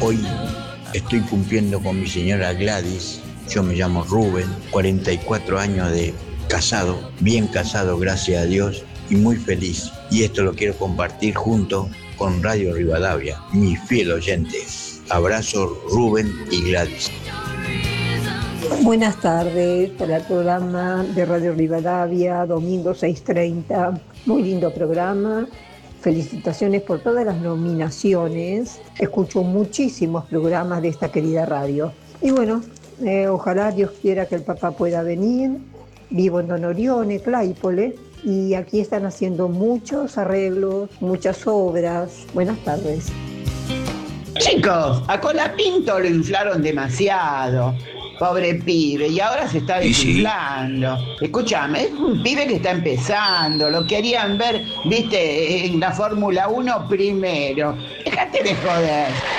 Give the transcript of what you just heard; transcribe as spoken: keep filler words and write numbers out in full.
Hoy estoy cumpliendo con mi señora Gladys. Yo me llamo Rubén, cuarenta y cuatro años de casado, bien casado, gracias a Dios, y muy feliz. Y esto lo quiero compartir junto con Radio Rivadavia, mi fiel oyente. Abrazo, Rubén y Gladys. Buenas tardes para el programa de Radio Rivadavia, domingo seis treinta. Muy lindo programa. Felicitaciones por todas las nominaciones. Escucho muchísimos programas de esta querida radio. Y bueno, eh, ojalá Dios quiera que el papá pueda venir. Vivo en Don Orione, Claypole, y aquí están haciendo muchos arreglos, muchas obras. Buenas tardes. Chicos, a Colapinto lo inflaron demasiado. Pobre pibe, y ahora se está desinflando. Sí. Escúchame, es un pibe que está empezando, lo querían ver, viste, en la Fórmula uno primero. Déjate de joder.